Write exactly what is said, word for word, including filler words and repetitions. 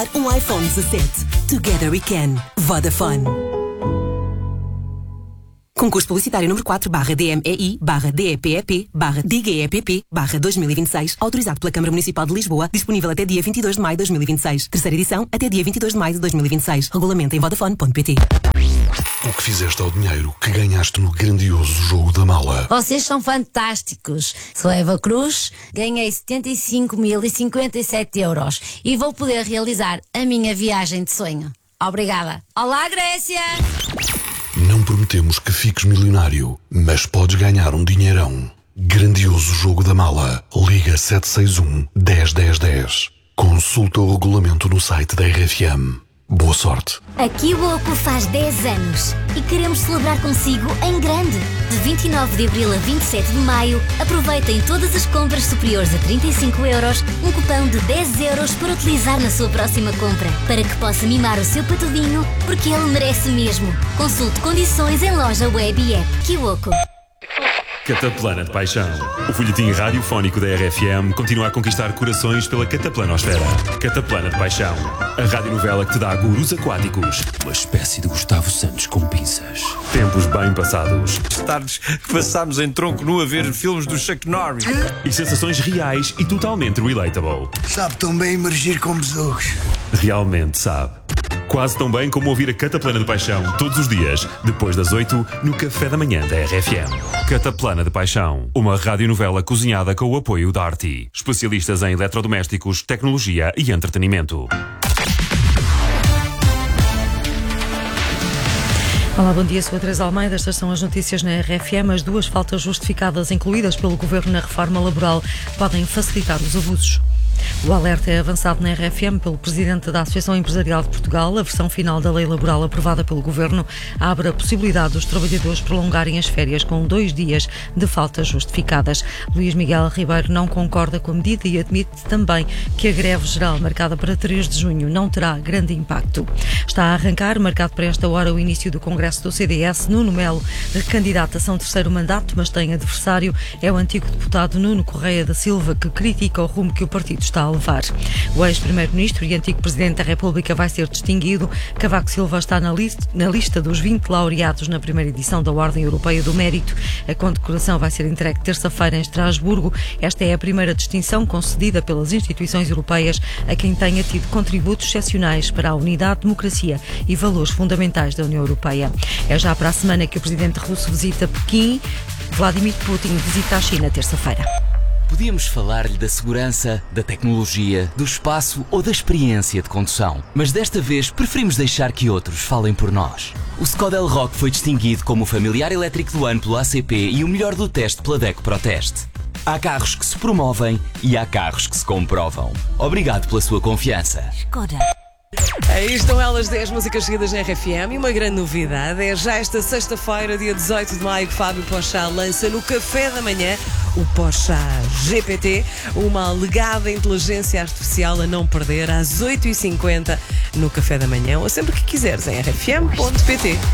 Um iPhone dezassete. Together we can. Vodafone. Concurso publicitário número quatro barra D M E I barra D E P E P barra D G E P P barra dois mil e vinte e seis, autorizado pela Câmara Municipal de Lisboa, disponível até dia vinte e dois de maio de dois mil e vinte e seis. Terceira edição até dia vinte e dois de maio de dois mil e vinte e seis. Regulamento em vodafone ponto pt. O que fizeste ao dinheiro que ganhaste no grandioso jogo da mala? Vocês são fantásticos. Sou Eva Cruz, ganhei setenta e cinco mil e cinquenta e sete euros e vou poder realizar a minha viagem de sonho. Obrigada. Olá, Grécia! Não prometemos que fiques milionário, mas podes ganhar um dinheirão. Grandioso jogo da mala. Liga sete seis um, dez, dez, dez. Consulta o regulamento no site da R F M. Boa sorte. A Kiwoko faz dez anos e queremos celebrar consigo em grande. De vinte e nove de abril a vinte e sete de maio, aproveita em todas as compras superiores a trinta e cinco euros um cupão de dez euros para utilizar na sua próxima compra, para que possa mimar o seu patudinho, porque ele merece mesmo. Consulte condições em loja web e app. Kiwoko. Cataplana de Paixão. O folhetim radiofónico da R F M continua a conquistar corações pela Cataplanosfera. Cataplana de Paixão. A radionovela que te dá gurus aquáticos. Uma espécie de Gustavo Santos com pinças. Tempos bem passados. Tardes que passámos em tronco nu a ver filmes do Chuck Norris. E sensações reais e totalmente relatable. Sabe tão bem emergir com besouros. Realmente sabe. Quase tão bem como ouvir a Cataplana de Paixão todos os dias, depois das oito, no café da manhã da R F M. Cataplana de Paixão, uma radionovela cozinhada com o apoio da Arti. Especialistas em eletrodomésticos, tecnologia e entretenimento. Olá, bom dia, sou a Teresa Almeida. Estas são as notícias na R F M. As duas faltas justificadas incluídas pelo Governo na reforma laboral podem facilitar os abusos. O alerta é avançado na R F M pelo Presidente da Associação Empresarial de Portugal. A versão final da lei laboral aprovada pelo Governo abre a possibilidade dos trabalhadores prolongarem as férias com dois dias de faltas justificadas. Luís Miguel Ribeiro não concorda com a medida e admite também que a greve geral marcada para três de junho não terá grande impacto. Está a arrancar, marcado para esta hora, o início do Congresso do C D S. Nuno Melo candidata-se a um terceiro mandato, mas tem adversário. É o antigo deputado Nuno Correia da Silva, que critica o rumo que o partido está a levar. O ex-primeiro-ministro e antigo presidente da República vai ser distinguido. Cavaco Silva está na lista, na lista dos vinte laureados na primeira edição da Ordem Europeia do Mérito. A condecoração vai ser entregue terça-feira em Estrasburgo. Esta é a primeira distinção concedida pelas instituições europeias a quem tenha tido contributos excepcionais para a unidade, democracia e valores fundamentais da União Europeia. É já para a semana que o presidente russo visita Pequim. Vladimir Putin visita a China terça-feira. Podíamos falar-lhe da segurança, da tecnologia, do espaço ou da experiência de condução. Mas desta vez preferimos deixar que outros falem por nós. O Skoda Elroq foi distinguido como o familiar elétrico do ano pelo A C P e o melhor do teste pela DECO ProTeste. Há carros que se promovem e há carros que se comprovam. Obrigado pela sua confiança. Skoda. Aí estão elas, dez músicas seguidas na R F M e uma grande novidade é já esta sexta-feira, dia dezoito de maio, que Fábio Pochá lança no café da manhã o Pochá G P T, uma alegada inteligência artificial a não perder às oito e cinquenta no café da manhã ou sempre que quiseres em r f m ponto p t.